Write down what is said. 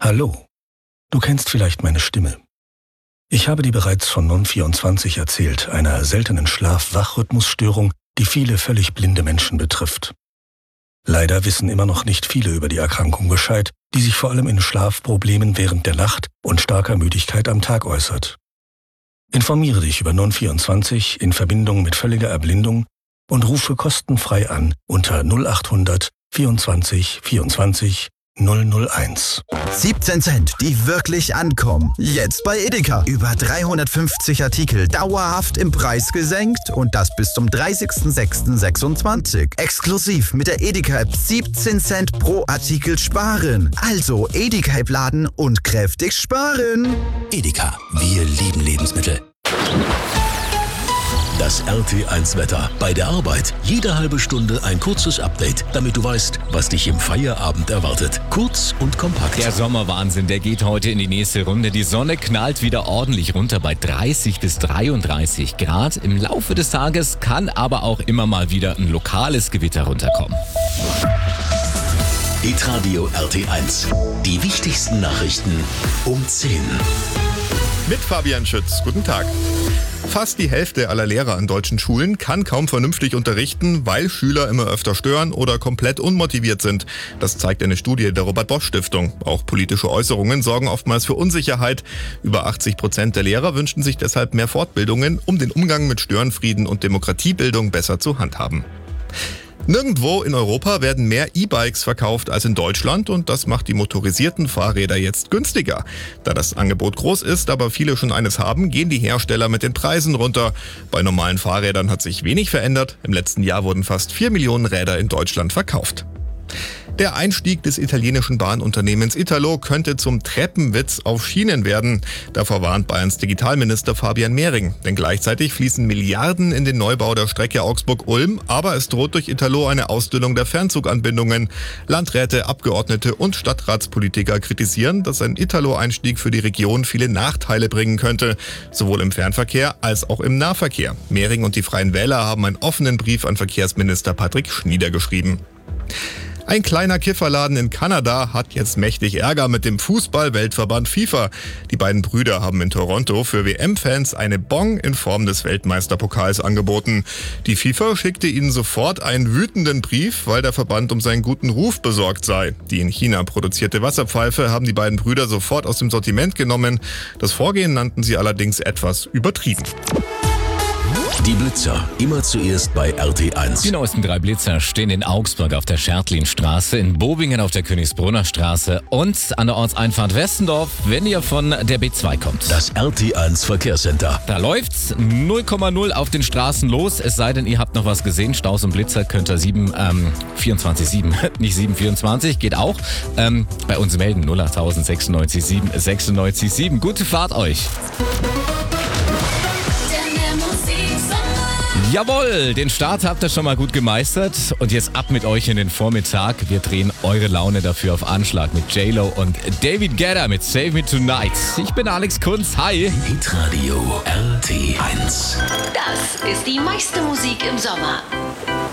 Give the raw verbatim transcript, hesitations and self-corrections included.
Hallo, du kennst vielleicht meine Stimme. Ich habe dir bereits von Non vierundzwanzig erzählt, einer seltenen Schlaf-Wach-Rhythmusstörung, die viele völlig blinde Menschen betrifft. Leider wissen immer noch nicht viele über die Erkrankung Bescheid, die sich vor allem in Schlafproblemen während der Nacht und starker Müdigkeit am Tag äußert. Informiere dich über Non vierundzwanzig in Verbindung mit völliger Erblindung und rufe kostenfrei an unter null achthundert vierundzwanzig vierundzwanzig null null eins. siebzehn Cent, die wirklich ankommen. Jetzt bei Edeka. Über dreihundertfünfzig Artikel dauerhaft im Preis gesenkt und das bis zum dreißigsten sechsten sechsundzwanzig. Exklusiv mit der Edeka-App siebzehn Cent pro Artikel sparen. Also Edeka-App laden und kräftig sparen. Edeka, wir lieben Lebensmittel. Das R T eins Wetter. Bei der Arbeit jede halbe Stunde ein kurzes Update, damit du weißt, was dich im Feierabend erwartet. Kurz und kompakt. Der Sommerwahnsinn, der geht heute in die nächste Runde. Die Sonne knallt wieder ordentlich runter bei dreißig bis dreiunddreißig Grad. Im Laufe des Tages kann aber auch immer mal wieder ein lokales Gewitter runterkommen. Hitradio R T eins. Die wichtigsten Nachrichten um zehn. Mit Fabian Schütz. Guten Tag. Fast die Hälfte aller Lehrer an deutschen Schulen kann kaum vernünftig unterrichten, weil Schüler immer öfter stören oder komplett unmotiviert sind. Das zeigt eine Studie der Robert-Bosch-Stiftung. Auch politische Äußerungen sorgen oftmals für Unsicherheit. Über achtzig Prozent der Lehrer wünschen sich deshalb mehr Fortbildungen, um den Umgang mit Störenfrieden und Demokratiebildung besser zu handhaben. Nirgendwo in Europa werden mehr E-Bikes verkauft als in Deutschland und das macht die motorisierten Fahrräder jetzt günstiger. Da das Angebot groß ist, aber viele schon eines haben, gehen die Hersteller mit den Preisen runter. Bei normalen Fahrrädern hat sich wenig verändert. Im letzten Jahr wurden fast vier Millionen Räder in Deutschland verkauft. Der Einstieg des italienischen Bahnunternehmens Italo könnte zum Treppenwitz auf Schienen werden. Davor warnt Bayerns Digitalminister Fabian Mehring. Denn gleichzeitig fließen Milliarden in den Neubau der Strecke Augsburg-Ulm, aber es droht durch Italo eine Ausdünnung der Fernzuganbindungen. Landräte, Abgeordnete und Stadtratspolitiker kritisieren, dass ein Italo-Einstieg für die Region viele Nachteile bringen könnte, sowohl im Fernverkehr als auch im Nahverkehr. Mehring und die Freien Wähler haben einen offenen Brief an Verkehrsminister Patrick Schnieder geschrieben. Ein kleiner Kifferladen in Kanada hat jetzt mächtig Ärger mit dem Fußball-Weltverband FIFA. Die beiden Brüder haben in Toronto für W M-Fans eine Bong in Form des Weltmeisterpokals angeboten. Die FIFA schickte ihnen sofort einen wütenden Brief, weil der Verband um seinen guten Ruf besorgt sei. Die in China produzierte Wasserpfeife haben die beiden Brüder sofort aus dem Sortiment genommen. Das Vorgehen nannten sie allerdings etwas übertrieben. Die Blitzer, immer zuerst bei R T eins. Die neuesten drei Blitzer stehen in Augsburg auf der Schertlinstraße, in Bobingen auf der Königsbrunner Straße und an der Ortseinfahrt Westendorf, wenn ihr von der B zwei kommt. Das R T eins Verkehrscenter. Da läuft's null Komma null auf den Straßen los, es sei denn, ihr habt noch was gesehen. Staus und Blitzer könnt ihr sieben, ähm, vierundzwanzig sieben, nicht sieben vierundzwanzig, geht auch. Ähm, bei uns melden null acht sechsundneunzig sieben sechsundneunzig sieben. Gute Fahrt euch. Jawohl, den Start habt ihr schon mal gut gemeistert und jetzt ab mit euch in den Vormittag. Wir drehen eure Laune dafür auf Anschlag mit J-Lo und David Guetta mit Save Me Tonight. Ich bin Alex Kunz, hi. Hitradio R T eins. Das ist die meiste Musik im Sommer.